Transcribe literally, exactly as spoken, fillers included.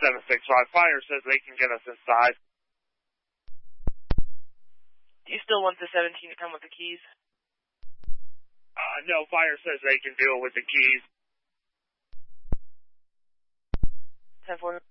seven six five. Fire says they can get us inside. Do you still want the seventeen to come with the keys? Uh, no, Fire says they can do it with the keys. ten four.